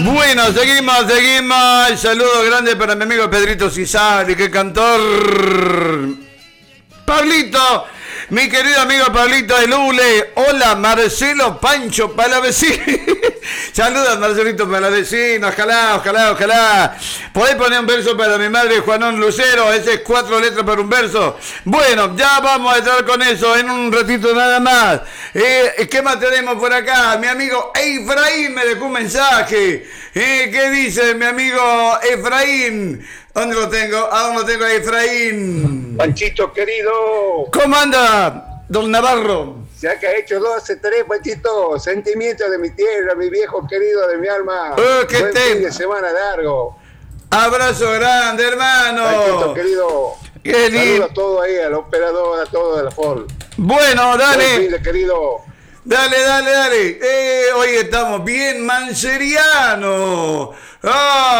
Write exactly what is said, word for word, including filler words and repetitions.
Bueno, seguimos, seguimos. Saludo grande para mi amigo Pedrito Cisari, que cantor. Pablito, mi querido amigo Pablito de Lule. Hola, Marcelo Pancho Palavecino. Saludos, Marcelito Palavecino. Ojalá, ojalá, ojalá. ¿Podés poner un verso para mi madre, Juanón Lucero? Ese es cuatro letras para un verso. Bueno, ya vamos a estar con eso en un ratito nada más. Eh, ¿Qué más tenemos por acá? Mi amigo Efraín me dejó un mensaje. Eh, ¿Qué dice mi amigo Efraín? ¿Dónde lo tengo? ¿A dónde lo tengo a Efraín? Panchito querido. ¿Cómo anda, don Navarro? Ya que ha hecho doce tres, Panchito. Sentimientos de mi tierra, mi viejo querido de mi alma. Oh, qué Buen tema. fin de semana largo. Abrazo grande, hermano. Panchito querido. Qué lindo. Saludos a todos ahí, al operador, a todos de la F O L. Bueno, dale. Buen fin de querido. Dale, dale, dale. Eh, hoy estamos bien mancerianos. Ah.